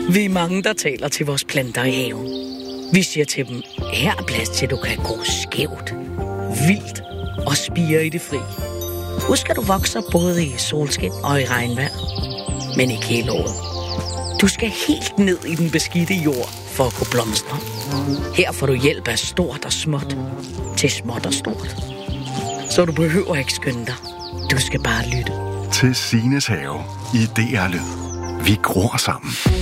Vi er mange, der taler til vores planter i haven. Vi siger til dem, her er plads til, du kan gå skævt, vildt og spire i det fri. Husk, at du vokser både i solskin og i regnvejr, men ikke hele året. Du skal helt ned i den beskidte jord for at kunne blomstre. Her får du hjælp af stort og småt til småt og stort. Så du behøver ikke skynde dig. Du skal bare lytte. Til Signes have i DR Lyd. Vi gror sammen.